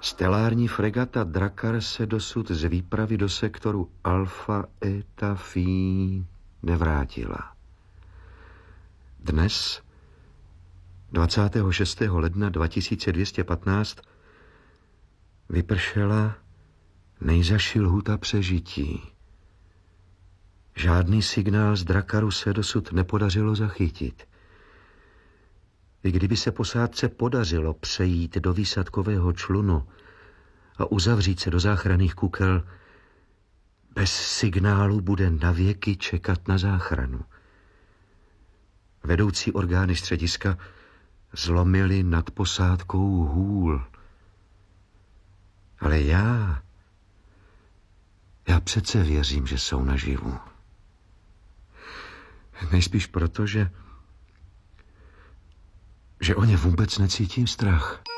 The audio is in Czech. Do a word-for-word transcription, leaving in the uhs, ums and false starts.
Stelární fregata Drakar se dosud z výpravy do sektoru Alfa Eta Phi nevrátila. Dnes, dvacátého šestého ledna dva tisíce dvě stě patnáct, vypršela nejzazší lhůta přežití. Žádný signál z Drakaru se dosud nepodařilo zachytit. I kdyby se posádce podařilo přejít do výsadkového člunu a uzavřít se do záchranných kukel, bez signálu bude navěky čekat na záchranu. Vedoucí orgány střediska zlomily nad posádkou hůl. Ale já, já přece věřím, že jsou naživu. Nejspíš proto, že, že o ně vůbec necítím strach.